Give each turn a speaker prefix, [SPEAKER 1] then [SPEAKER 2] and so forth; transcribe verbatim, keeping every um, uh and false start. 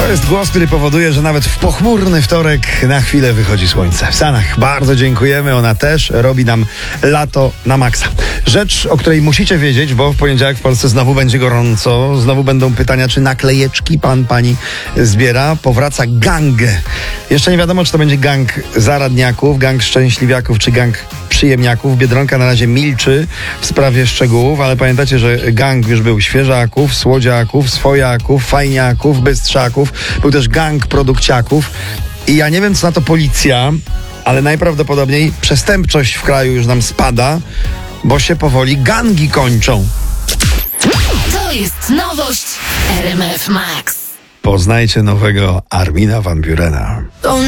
[SPEAKER 1] jest głos, który powoduje, że nawet w pochmurny wtorek na chwilę wychodzi słońce. W Stanach bardzo dziękujemy, ona też robi nam lato na maksa. Rzecz, o której musicie wiedzieć, bo w poniedziałek w Polsce znowu będzie gorąco, znowu będą pytania, czy naklejeczki pan, pani zbiera. Powraca gang. Jeszcze nie wiadomo, czy to będzie gang zaradniaków, gang szczęśliwiaków, czy gang przyjemniaków. Biedronka na razie milczy w sprawie szczegółów, ale pamiętacie, że gang już był świeżaków, słodziaków, swojaków, fajniaków, bystrzaków. Był też gang produkciaków. I ja nie wiem, co na to policja, ale najprawdopodobniej przestępczość w kraju już nam spada, bo się powoli gangi kończą.
[SPEAKER 2] To jest nowość R M F Max.
[SPEAKER 1] Poznajcie nowego Armina van Burena.